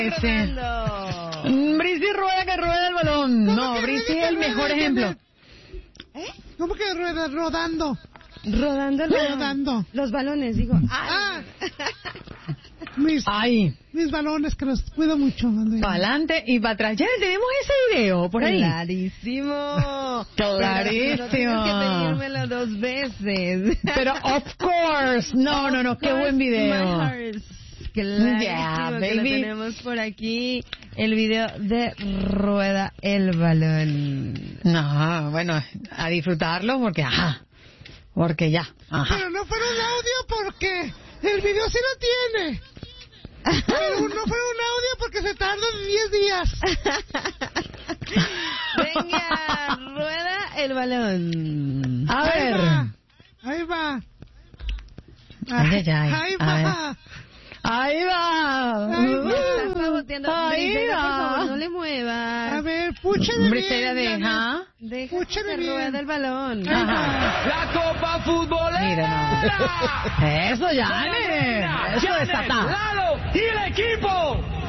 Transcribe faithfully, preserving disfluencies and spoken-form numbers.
Rodando. Brici rueda que rueda el balón. No, Brici es el mejor ejemplo. ¿Eh? ¿Cómo que rueda? Rodando. Rodando el balón. Rodando. Los balones, digo. Ah. Mis, Ay, mis balones, que los cuido mucho. para adelante y para atrás. Ya tenemos ese video por ahí. Clarísimo. Clarísimo. No tienes que pedírmelo dos veces. Pero of course. No, no, no, qué buen video. Clarísimo, Yeah, que lo baby. tenemos por aquí. El video de Rueda el Balón. No, bueno, a disfrutarlo porque, ajá, porque ya, ajá. Pero no fuera un audio porque el video sí lo tiene. Pero no fuera un audio porque se tarda diez días. Venga, Rueda el Balón. A Ahí ver. va. Ahí va. Ay, ay, ay. Ahí A va. Ahí va. Ahí va. Estás saboteando. Ahí Briseida, por va. favor, no le muevas. A ver, púchale Briseida bien. deja. Deja que Escúchame se bien. rueda el balón. Ahí Ajá. va. La Copa Futbolera. Mira, no. Eso ya, nene. Eso Janet, desata. Lalo y el equipo.